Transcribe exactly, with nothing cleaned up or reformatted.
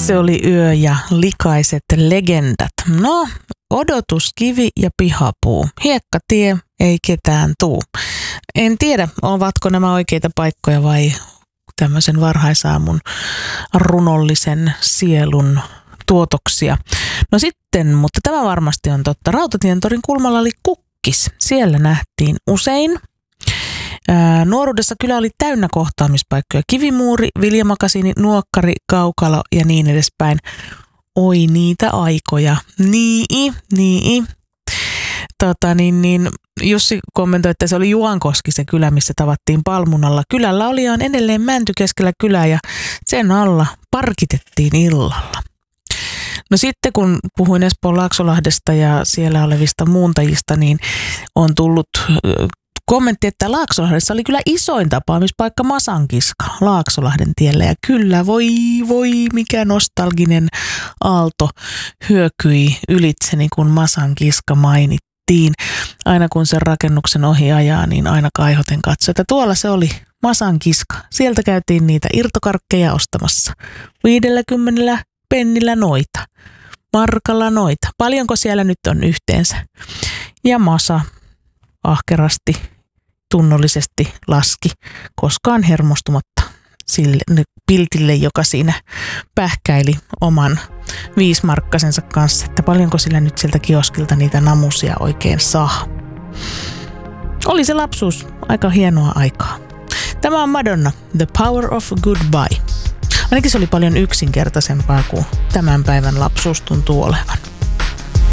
Se oli Yö ja likaiset legendat. No, odotuskivi ja pihapuu. Hiekkatie, ei ketään tuu. En tiedä, ovatko nämä oikeita paikkoja vai tämmöisen varhaisaamun runollisen sielun tuotoksia. No sitten, mutta tämä varmasti on totta. Rautatientorin kulmalla oli kukkis. Siellä nähtiin usein. Ää, nuoruudessa kylä oli täynnä kohtaamispaikkoja. Kivimuuri, viljamakasiini, nuokkari, kaukalo ja niin edespäin. Oi niitä aikoja. Nii, nii. Tota, niin, niin, Jussi kommentoi, että se oli Juankoski se kylä, missä tavattiin Palmunalla. Kylällä oli edelleen mänty keskellä kylää ja sen alla parkitettiin illalla. No sitten kun puhuin Espoon Laaksolahdesta ja siellä olevista muuntajista, niin on tullut kommentti, että Laaksolahdessa oli kyllä isoin tapaamispaikka Masankiska Laaksolahden tiellä. Ja kyllä, voi voi, mikä nostalginen aalto hyökyi ylitseni, kun Masankiska mainittiin. Aina kun sen rakennuksen ohi ajaa, niin aina kaihoten katsoi, että tuolla se oli Masankiska. Sieltä käytiin niitä irtokarkkeja ostamassa. viidelläkymmenellä pennillä noita. Markalla noita. Paljonko siellä nyt on yhteensä? Ja Masa ahkerasti, tunnollisesti laski, koskaan hermostumatta sille piltille, joka siinä pähkäili oman viisimarkkasensa kanssa, että paljonko sillä nyt sieltä kioskilta niitä namusia oikein saa. Oli se lapsuus aika hienoa aikaa. Tämä on Madonna, The Power of Goodbye. Ainakin se oli paljon yksinkertaisempaa kuin tämän päivän lapsuus tuntuu olevan.